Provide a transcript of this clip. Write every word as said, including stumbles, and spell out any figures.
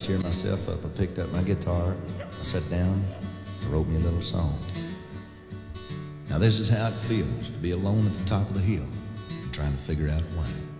cheer myself up, I picked up my guitar, I sat down, I wrote me a little song. Now this is how it feels to be alone at the top of the hill, trying to figure out why.